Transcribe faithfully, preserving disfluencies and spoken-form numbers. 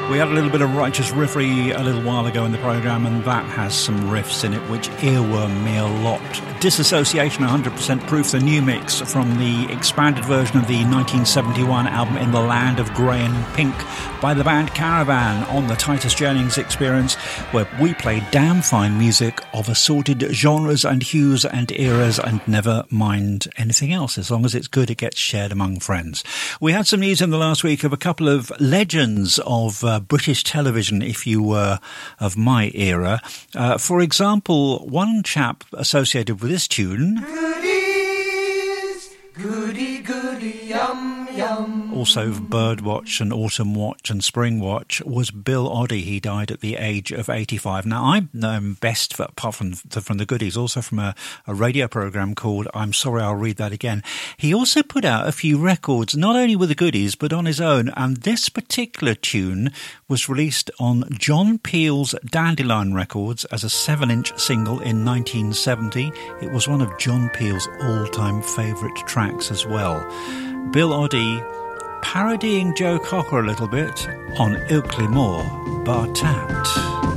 We had a little bit of Righteous Riffy a little while ago in the programme, and that has some riffs in it which earworm me a lot. Disassociation, one hundred percent Proof, the new mix from the expanded version of the nineteen seventy-one album In the Land of Grey and Pink by the band Caravan on the Titus Jennings Experience, where we play damn fine music of assorted genres and hues and eras and never mind anything else. As long as it's good, it gets shared among friends. We had some news in the last week of a couple of legends of uh, British television, if you were of my era. Uh, for example, one chap associated with this tune, Goodies, goody, goody, yum, yum. Also Birdwatch and Autumn Watch and Spring Watch, was Bill Oddie. He died at the age of eighty-five. Now, I know him best, for, apart from the, from the Goodies, also from a, a radio programme called I'm Sorry, I'll Read That Again. He also put out a few records, not only with the Goodies, but on his own, and this particular tune was released on John Peel's Dandelion Records as a seven-inch single in nineteen seventy. It was one of John Peel's all-time favourite tracks as well. Bill Oddie parodying Joe Cocker a little bit on Ilkley Moor Bar Tat.